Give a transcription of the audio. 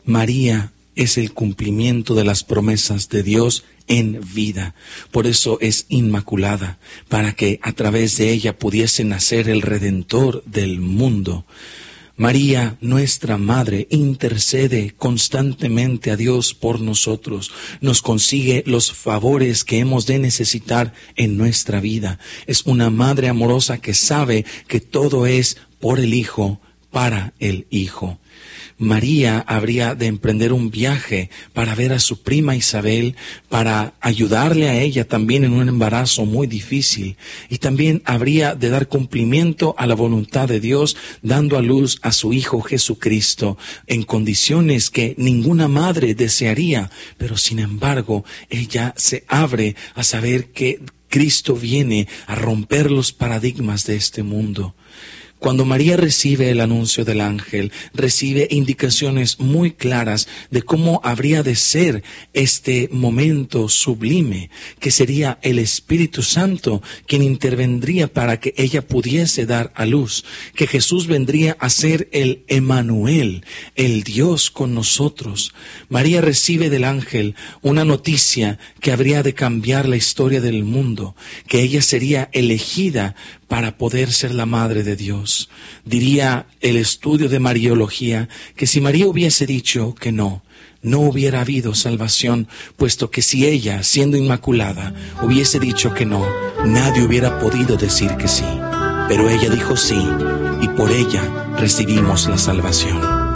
María es el cumplimiento de las promesas de Dios en vida. Por eso es inmaculada, para que a través de ella pudiese nacer el Redentor del mundo. María, nuestra Madre, intercede constantemente a Dios por nosotros, nos consigue los favores que hemos de necesitar en nuestra vida. Es una Madre amorosa que sabe que todo es por el Hijo, para el Hijo. María habría de emprender un viaje para ver a su prima Isabel, para ayudarle a ella también en un embarazo muy difícil, y también habría de dar cumplimiento a la voluntad de Dios, dando a luz a su Hijo Jesucristo en condiciones que ninguna madre desearía, pero sin embargo ella se abre a saber que Cristo viene a romper los paradigmas de este mundo. Cuando María recibe el anuncio del ángel, recibe indicaciones muy claras de cómo habría de ser este momento sublime, que sería el Espíritu Santo quien intervendría para que ella pudiese dar a luz, que Jesús vendría a ser el Emmanuel, el Dios con nosotros. María recibe del ángel una noticia que habría de cambiar la historia del mundo, que ella sería elegida para poder ser la Madre de Dios. Diría el estudio de Mariología que si María hubiese dicho que no hubiera habido salvación, puesto que si ella, siendo inmaculada, hubiese dicho que no, nadie hubiera podido decir que sí. Pero ella dijo sí, y por ella recibimos la salvación.